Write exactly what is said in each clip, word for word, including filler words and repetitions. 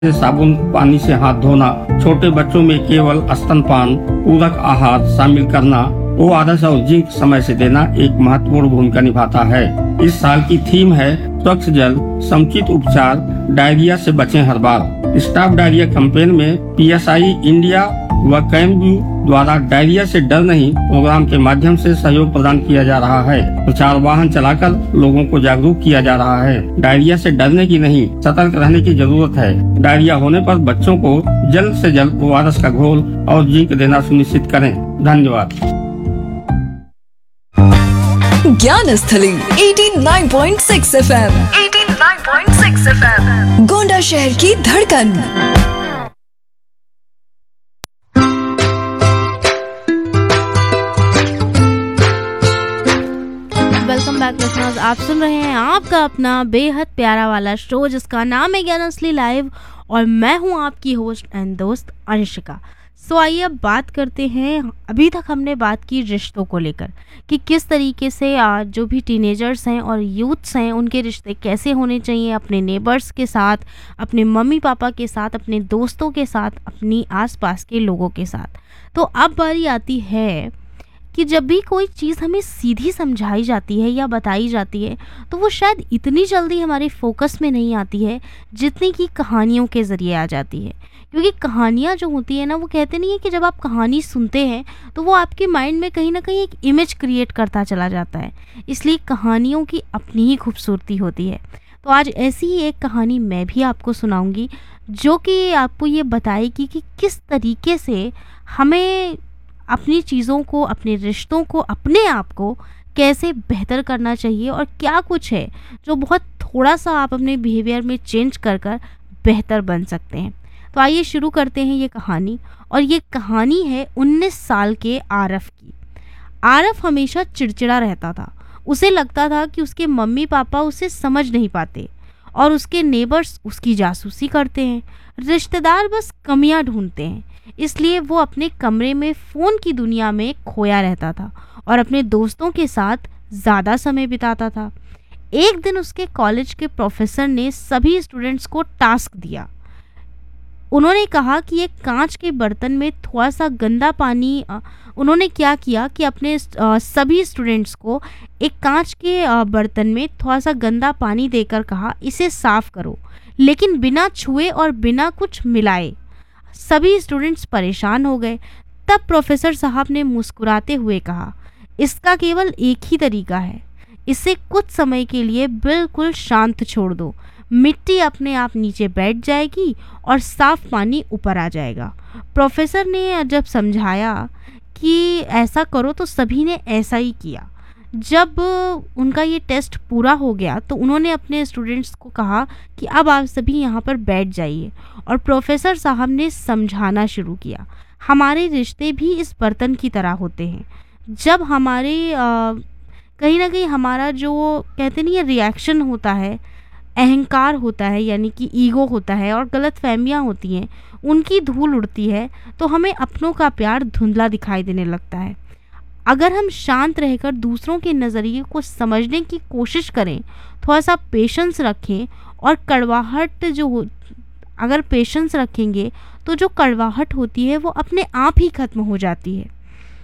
से साबुन पानी से हाथ धोना, छोटे बच्चों में केवल स्तनपान, पूरक आहार शामिल करना, ओ आर एस और जिंक समय से देना एक महत्वपूर्ण भूमिका निभाता है। इस साल की थीम है स्वच्छ जल, समुचित उपचार, डायरिया से बचें हर बार। स्टॉप डायरिया कैंपेन में पी एस आई इंडिया व कैम्बू द्वारा डायरिया से डर नहीं प्रोग्राम के माध्यम से सहयोग प्रदान किया जा रहा है। प्रचार वाहन चलाकर लोगों को जागरूक किया जा रहा है। डायरिया से डरने की नहीं, सतर्क रहने की जरूरत है। डायरिया होने पर बच्चों को जल्द से जल्द ओ आर एस का घोल और जिंक देना सुनिश्चित करें। धन्यवाद। ज्ञान स्थली नवासी पॉइंट छह एफ एम नवासी पॉइंट छह एफ एम गोंडा शहर की धड़कन। वेलकम बैक लिसनर्स, आप सुन रहे हैं आपका अपना बेहद प्यारा वाला शो जिसका नाम है ज्ञान असली लाइव और मैं हूं आपकी होस्ट एंड दोस्त अंशिका। सो आइए अब बात करते हैं। अभी तक हमने बात की रिश्तों को लेकर कि किस तरीके से आज जो भी टीनेजर्स हैं और यूथ्स हैं उनके रिश्ते कैसे होने चाहिए अपने नेबर्स के साथ, अपने मम्मी पापा के साथ, अपने दोस्तों के साथ, अपनी आसपास के लोगों के साथ। तो अब बारी आती है कि जब भी कोई चीज़ हमें सीधी समझाई जाती है या बताई जाती है तो वो शायद इतनी जल्दी हमारे फोकस में नहीं आती है जितनी कि कहानियों के ज़रिए आ जाती है। क्योंकि कहानियाँ जो होती है ना, वो कहते नहीं है कि जब आप कहानी सुनते हैं तो वो आपके माइंड में कहीं ना कहीं एक इमेज क्रिएट करता चला जाता है। इसलिए कहानियों की अपनी ही खूबसूरती होती है। तो आज ऐसी ही एक कहानी मैं भी आपको सुनाऊंगी जो कि आपको ये बताएगी कि किस तरीके से हमें अपनी चीज़ों को, अपने रिश्तों को, अपने आप को कैसे बेहतर करना चाहिए और क्या कुछ है जो बहुत थोड़ा सा आप अपने बिहेवियर में चेंज कर कर बेहतर बन सकते हैं। तो आइए शुरू करते हैं ये कहानी। और ये कहानी है उन्नीस साल के आरफ की। आरफ हमेशा चिड़चिड़ा रहता था। उसे लगता था कि उसके मम्मी पापा उसे समझ नहीं पाते और उसके नेबर्स उसकी जासूसी करते हैं, रिश्तेदार बस कमियां ढूंढते हैं। इसलिए वो अपने कमरे में फ़ोन की दुनिया में खोया रहता था और अपने दोस्तों के साथ ज़्यादा समय बिताता था। एक दिन उसके कॉलेज के प्रोफेसर ने सभी स्टूडेंट्स को टास्क दिया। उन्होंने कहा कि एक कांच के बर्तन में थोड़ा सा गंदा पानी, उन्होंने क्या किया कि अपने आ, सभी स्टूडेंट्स को एक कांच के आ, बर्तन में थोड़ा सा गंदा पानी देकर कहा, इसे साफ करो लेकिन बिना छुए और बिना कुछ मिलाए। सभी स्टूडेंट्स परेशान हो गए। तब प्रोफेसर साहब ने मुस्कुराते हुए कहा, इसका केवल एक ही तरीका है, इसे कुछ समय के लिए बिल्कुल शांत छोड़ दो, मिट्टी अपने आप नीचे बैठ जाएगी और साफ पानी ऊपर आ जाएगा। प्रोफेसर ने जब समझाया कि ऐसा करो तो सभी ने ऐसा ही किया। जब उनका ये टेस्ट पूरा हो गया तो उन्होंने अपने स्टूडेंट्स को कहा कि अब आप सभी यहाँ पर बैठ जाइए और प्रोफेसर साहब ने समझाना शुरू किया, हमारे रिश्ते भी इस बर्तन की तरह होते हैं। जब हमारे आ, कहीं ना कहीं हमारा जो कहते नहीं है रिएक्शन होता है, अहंकार होता है यानी कि ईगो होता है और गलत फहमियाँ होती हैं, उनकी धूल उड़ती है तो हमें अपनों का प्यार धुंधला दिखाई देने लगता है। अगर हम शांत रहकर दूसरों के नज़रिए को समझने की कोशिश करें, थोड़ा सा पेशेंस रखें और कड़वाहट जो हो, अगर पेशेंस रखेंगे तो जो कड़वाहट होती है वो अपने आप ही ख़त्म हो जाती है।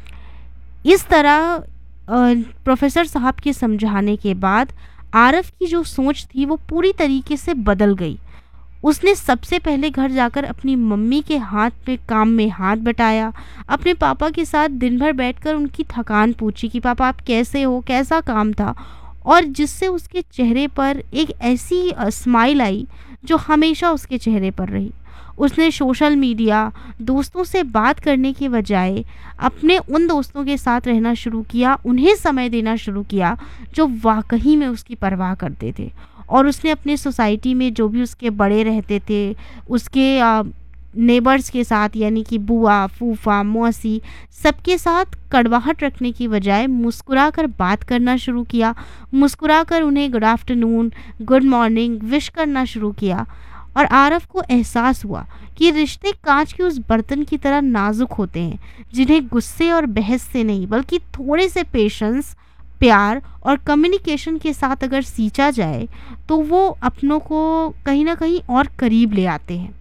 इस तरह प्रोफेसर साहब के समझाने के बाद आरफ की जो सोच थी वो पूरी तरीके से बदल गई। उसने सबसे पहले घर जाकर अपनी मम्मी के हाथ पे काम में हाथ बटाया, अपने पापा के साथ दिन भर बैठकर उनकी थकान पूछी कि पापा आप कैसे हो, कैसा काम था, और जिससे उसके चेहरे पर एक ऐसी स्माइल आई जो हमेशा उसके चेहरे पर रही। उसने सोशल मीडिया, दोस्तों से बात करने के बजाय अपने उन दोस्तों के साथ रहना शुरू किया, उन्हें समय देना शुरू किया जो वाकई में उसकी परवाह करते थे। और उसने अपने सोसाइटी में जो भी उसके बड़े रहते थे, उसके नेबर्स के साथ यानी कि बुआ, फूफा, मौसी, सबके साथ कड़वाहट रखने की बजाय मुस्कुरा कर बात करना शुरू किया। मुस्कुरा कर उन्हें good afternoon, good morning wish करना शुरू किया। और आरफ को एहसास हुआ कि रिश्ते कांच के उस बर्तन की तरह नाजुक होते हैं जिन्हें गुस्से और बहस से नहीं बल्कि थोड़े से पेशेंस, प्यार और कम्युनिकेशन के साथ अगर सींचा जाए तो वो अपनों को कहीं ना कहीं और करीब ले आते हैं।